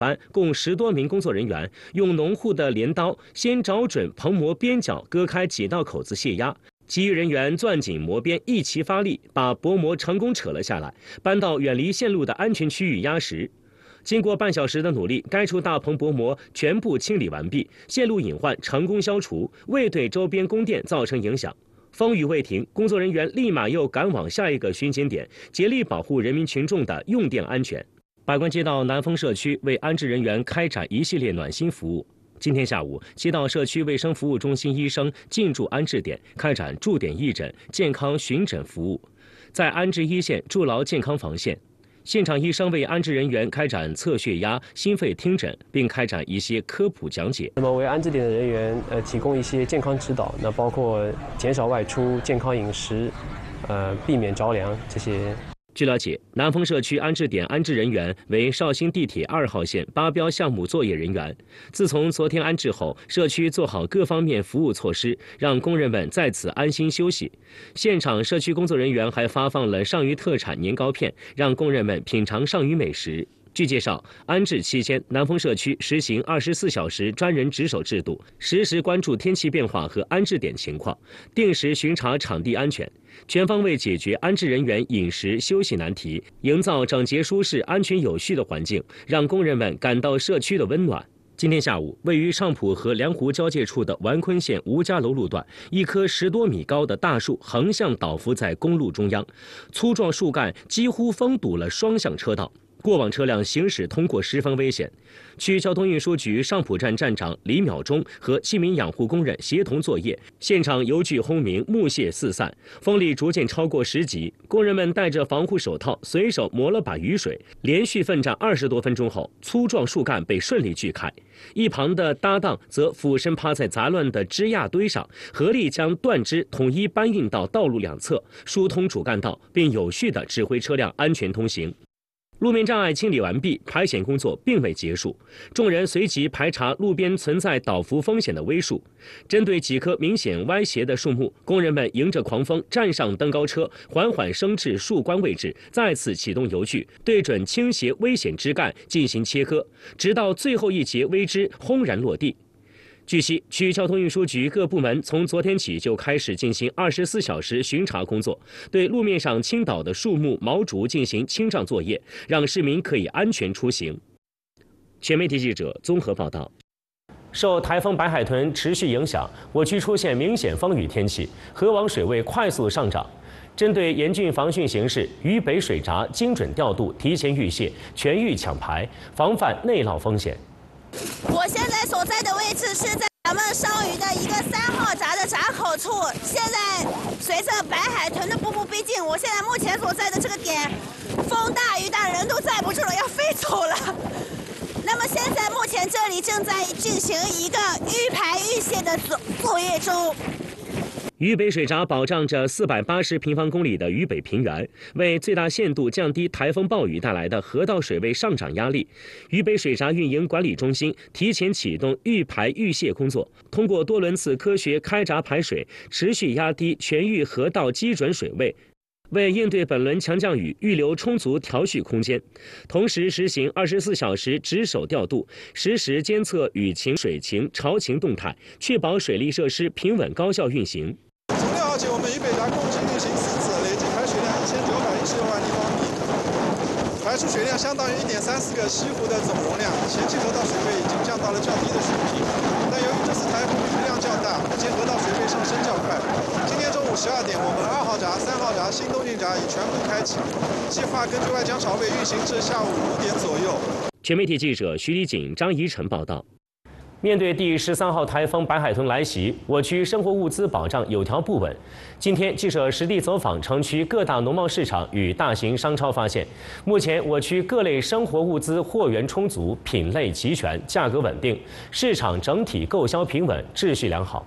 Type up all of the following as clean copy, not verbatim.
班共10多名工作人员用农户的镰刀先找准棚膜边角，割开几道口子泄压。其余人员攥紧膜边，一齐发力，把薄膜成功扯了下来，搬到远离线路的安全区域压实。经过半小时的努力，该处大棚薄膜全部清理完毕，线路隐患成功消除，未对周边供电造成影响。风雨未停，工作人员立马又赶往下一个巡检点，竭力保护人民群众的用电安全。百官街道南丰社区为安置人员开展一系列暖心服务。今天下午，街道社区卫生服务中心医生进驻安置点，开展驻点义诊、健康巡诊服务，在安置一线筑牢健康防线。现场医生为安置人员开展测血压、心肺听诊，并开展一些科普讲解。 那么为安置点的人员提供一些健康指导，那包括减少外出、健康饮食，避免着凉这些。 据了解，南丰社区安置点安置人员为绍兴地铁2号线8标项目作业人员。自从昨天安置后，社区做好各方面服务措施，让工人们在此安心休息。现场社区工作人员还发放了上虞特产年糕片，让工人们品尝上虞美食。据介绍，安置期间，南丰社区实行24小时专人值守制度，实时关注天气变化和安置点情况，定时巡查场地安全，全方位解决安置人员饮食休息难题，营造整洁舒适、安全有序的环境，让工人们感到社区的温暖。今天下午，位于上浦和梁湖交界处的完坤县吴家楼路段，一棵10多米高的大树横向倒伏在公路中央，粗壮树干几乎封堵了双向车道。过往车辆行驶通过十分危险。区交通运输局上浦站站长李淼忠和7名养护工人协同作业，现场油锯轰鸣，木屑四散，风力逐渐超过10级。工人们戴着防护手套，随手抹了把雨水，连续奋战20多分钟后，粗壮树干被顺利锯开。一旁的搭档则俯身趴在杂乱的枝桠堆上，合力将断枝统一搬运到道路两侧，疏通主干道，并有序地指挥车辆安全通行。路面障碍清理完毕，排险工作并未结束。众人随即排查路边存在倒伏风险的危树，针对几棵明显歪斜的树木，工人们迎着狂风站上登高车，缓缓升至树冠位置，再次启动油锯，对准倾斜危险枝干进行切割，直到最后一节微枝轰然落地。据悉，区交通运输局各部门从昨天起就开始进行24小时巡查工作，对路面上倾倒的树木、毛竹进行清障作业，让市民可以安全出行。全媒体记者综合报道。受台风白海豚持续影响，我区出现明显风雨天气，河网水位快速上涨。针对严峻防汛形势，渝北水闸精准调度，提前预泄，全域抢排，防范内涝风险。 我现在所在的位置是在咱们绍渝的一个3号闸的闸口处。现在随着白海豚的步步逼近，我现在目前所在的这个点，风大雨大，人都载不住了，要飞走了。那么现在目前这里正在进行一个预排预泄的作业中。 渝北水闸保障着480平方公里的渝北平原，为最大限度降低台风暴雨带来的河道水位上涨压力。渝北水闸运营管理中心提前启动预排预泄工作，通过多轮次科学开闸排水，持续压低全域河道基准水位，为应对本轮强降雨预留充足调蓄空间。同时实行24小时值守调度，实时监测雨情、水情、潮情动态，确保水利设施平稳高效运行。 从6号起，我们渝北闸共计运行4次，累计排水量1916万立方米，排出水量相当于1.34个西湖的总容量。前期河道水位已经降到了较低的水平，但由于这次台风雨量较大，目前河道水位上升较快。今天中午12点，我们2号闸、3号闸、新东进闸已全部开启，计划根据外江潮位运行至下午5点左右。 全媒体记者徐礼锦、张怡晨报道。面对第13号台风白海豚来袭，我区生活物资保障有条不紊。今天记者实地走访城区各大农贸市场与大型商超，发现，目前我区各类生活物资货源充足，品类齐全，价格稳定，市场整体购销平稳，秩序良好。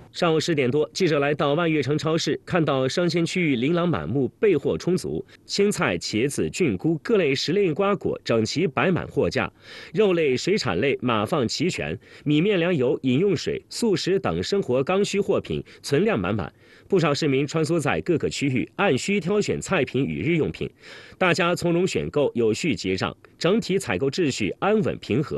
上午10点多，记者来到万悦城超市，看到生鲜区域琳琅满目，备货充足，青菜、茄子、菌菇各类时令瓜果整齐摆满货架，肉类、水产类码放齐全，米面粮油、饮用水、速食等生活刚需货品存量满满。不少市民穿梭在各个区域，按需挑选菜品与日用品，大家从容选购，有序结账，整体采购秩序安稳平和。